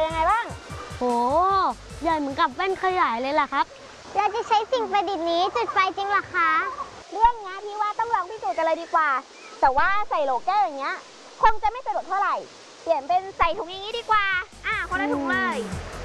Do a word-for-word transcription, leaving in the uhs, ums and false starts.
เป็นยังไงบ้างโหใหญ่เหมือนกับแว่นขยายเลยล่ะครับเราจะใช้สิ่งประดิษฐ์นี้จุดไฟจริงหรอคะเรื่องนี้พี่ว่าต้องลองพิสูจน์กันเลยดีกว่าแต่ว่าใส่โหลแก้วอย่างเงี้ยคงจะไม่สะดวกเท่าไหร่เปลี่ยนเป็นใส่ถุงอย่างนี้ดีกว่าอ่ะคนละถุงเลย